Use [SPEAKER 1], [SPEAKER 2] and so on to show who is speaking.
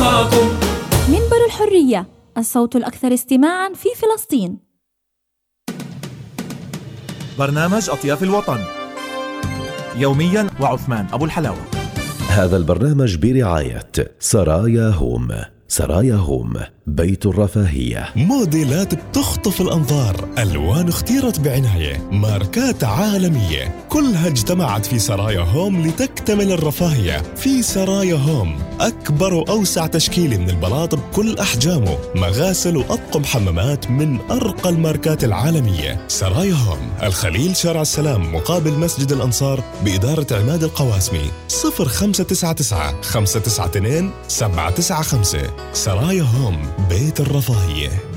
[SPEAKER 1] معكم.
[SPEAKER 2] منبر الحرية، الصوت الأكثر استماعاً في فلسطين.
[SPEAKER 3] برنامج أطياف الوطن يومياً وعثمان أبو الحلاوة.
[SPEAKER 4] هذا البرنامج برعاية سرايا هوم. سرايا هوم، بيت الرفاهية.
[SPEAKER 5] موديلات بتخطف الأنظار، ألوان اختيرت بعناية، ماركات عالمية، كلها اجتمعت في سرايا هوم لتكتمل الرفاهية. في سرايا هوم أكبر وأوسع تشكيل من البلاط بكل أحجامه، مغاسل وأطقم حمامات من أرقى الماركات العالمية. سرايا هوم، الخليل، شارع السلام، مقابل مسجد الأنصار، بإدارة عماد القواسمي. 0599 592 795. سرايا هوم، بيت الرفاهية.